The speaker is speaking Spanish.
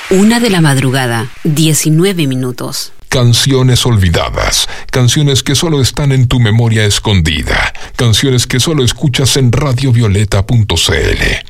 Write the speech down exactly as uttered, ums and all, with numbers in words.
Una de la madrugada, diecinueve minutos. Canciones olvidadas, canciones que solo están en tu memoria escondida, canciones que solo escuchas en radio violeta punto c l.